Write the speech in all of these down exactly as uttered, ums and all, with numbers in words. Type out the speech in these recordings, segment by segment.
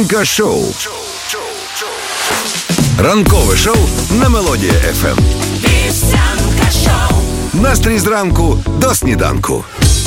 Шоу. Ранкове шоу на Мелодія еф ем. Вівсянка шоу. Настрій зранку до сніданку.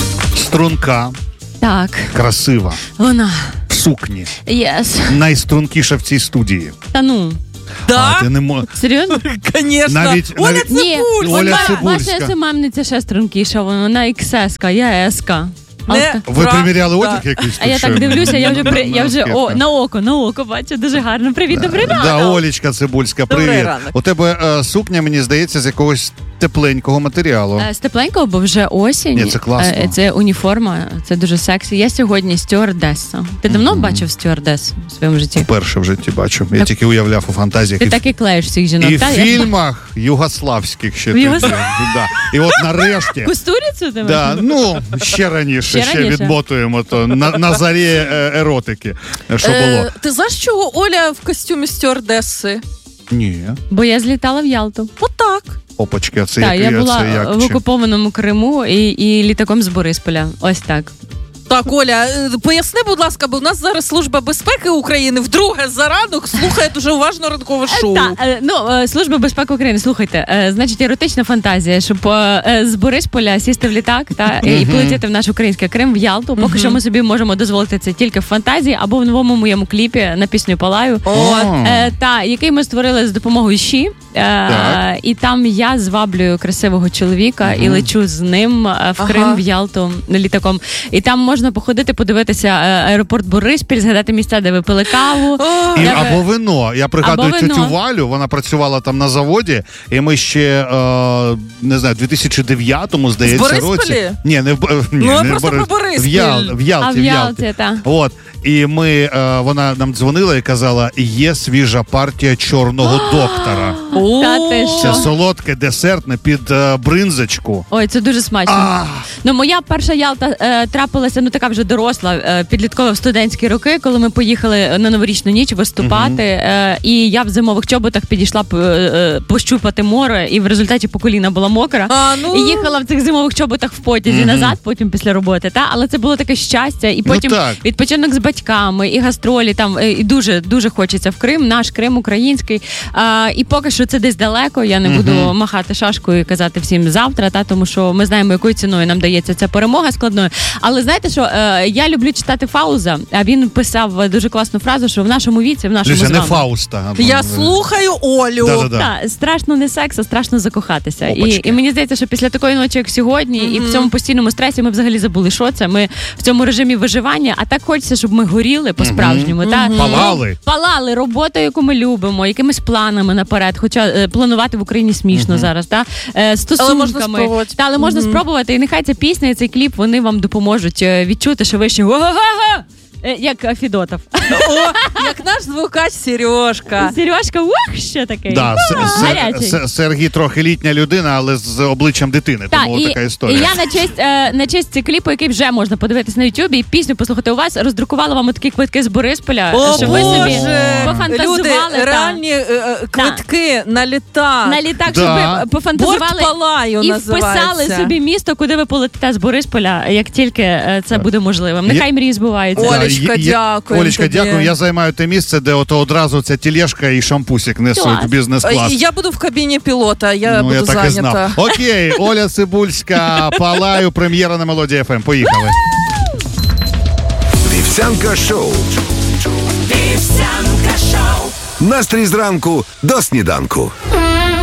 Струнка. Так. Красива. Вона. В сукні. Yes. Найстрункіша в цій студії. Та ну. Да? А, ти не мо... Серйозно? Конечно. Навіть, Оля навіть... Цибульська. Оля Цибульська. Ваша СММниця ще стрункіша, вона ікс ес-ка, я ес-ка. Не, Ви приміряли одяг да. якийсь? А я так дивлюся, я вже, при, я вже о, на око, на око бачу, дуже гарно. Привіт, добрий ранок. Да, Олечка Цибульська, Добрий привіт. ранок. У тебе е, сукня, мені здається, з якогось тепленького матеріалу. З тепленького, бо вже осінь. Ні, це класно. Е, Це уніформа, це дуже сексі. Я сьогодні стюардеса. Ти давно mm-hmm. бачив стюардес у своєму житті? Вперше в житті бачу. Я так, тільки уявляв у фантазіях. Ти і так і клеїш всіх жінок. І в та? фільмах я... югославських ще тоді. Югослав... Да. І от нарешті... Кустурицю тебе? Да, ну, ще раніше, ще, ще раніше. відмотуємо то на, на зарі е, еротики, що було. Е, ти знаєш, чого Оля в костюмі стюардеси? Ні. Бо я злітала в Ялту. Отак. Опачки, а це так, як? Я була це як, в чи? окупованому Криму і, і літаком з Борисполя. Ось так. Так, Оля, поясни, будь ласка, бо в нас зараз Служба безпеки України вдруге за ранок слухає дуже уважно ранкове шоу. Так, ну, Служба безпеки України, слухайте, значить, еротична фантазія, щоб з Борисполя сісти в літак та, і полетіти в наш український Крим, в Ялту. Поки що ми собі можемо дозволити це тільки в фантазії або в новому моєму кліпі на пісню «Палаю», та, який ми створили з допомогою ЩІ. Так. І там я зваблюю красивого чоловіка і лечу з ним в Крим, ага. в Ялту літаком. І там можна походити, подивитися аеропорт Бориспіль, згадати місця, де ви пили каву. І, де або ви... вино. Я пригадую або тетю вино. Валю, вона працювала там на заводі, і ми ще, е, не знаю, в дві тисячі дев'ятому, здається, в Борисполі? році. Ні, не в, ні, ну, не просто в Борис... про Бориспіль. В, Ял... в Ялті, А в в Ялті, Ялті. так. От. І ми, е, вона нам дзвонила і казала, є свіжа партія чорного доктора. Та ти Це що? солодке, десертне під е, бринзочку. Ой, це дуже смачно. А! Ну, моя перша Ялта е, трапилася, ну така вже доросла, е, підліткова в студентські роки, коли ми поїхали на новорічну ніч виступати, е, і я в зимових чоботах підійшла е, е, пощупати море, і в результаті по коліна була мокра. А, ну... І їхала в цих зимових чоботах в потязі mm-hmm. назад, потім після роботи. Та? Але це було таке щастя. І потім ну, відпочинок з батьками, і гастролі там, і дуже, дуже хочеться в Крим, наш Крим український. А, і поки що це десь далеко, я не буду mm-hmm. махати шашкою і казати всім завтра, та, тому що ми знаємо, якою ціною нам дається ця перемога складною. Але знаєте що, е, я люблю читати Фауза, а він писав дуже класну фразу, що в нашому віці, в нашому Ліжа, з не вами... Фауста. Я слухаю Олю. Да-да-да. Так, страшно не секс, а страшно закохатися. І, Опачки. і мені здається, що після такої ночі, як сьогодні, mm-hmm. і в цьому постійному стресі ми взагалі забули, що це. Ми в цьому режимі виживання, а так хочеться, щоб ми горіли по-справжньому. Mm-hmm. Та, Палали. Палали роботою, яку ми любимо, якимись планами наперед, хоча е, планувати в Україні смішно mm-hmm. зараз, та? Е, стосунками. Але можна спробувати. Та, але можна Mm-hmm. спробувати, і нехай ця пісня і цей кліп, вони вам допоможуть відчути, що ви ще га-га-га! Як Федотов. О, як наш звукач Сережка. Сережка, ух, ще такий. Да, Гарячий. С- С- Сергій трохи літня людина, але з обличчям дитини, Так, тому і, така історія. І я на честь, е, на честь кліпу, який вже можна подивитись на Ютубі, і пісню послухати у вас, роздрукувала вам такі квитки з Борисполя, О, щоб ви собі Боже! пофантазували. Люди, та. реальні е, е, квитки на літак. На літак, Да. щоб ви пофантазували Борт Палаю і називається. вписали собі місто, куди ви полетите з Борисполя, як тільки е, це буде можливим. Нехай мрії збуваються. Оля, Олечка, я- дякую Олечка, тобі. дякую. Я займаю те місце, де ото одразу ця тележка і шампусик несуть Клас. в бізнес-клас. Я буду в кабіні пілота, я ну, буду я так і зайнята. знав. Окей, Оля Цибульська, Палаю, прем'єра на Мелодія еф ем. Поїхали. Вівсянка шоу. Вівсянка шоу. Настрій зранку до сніданку.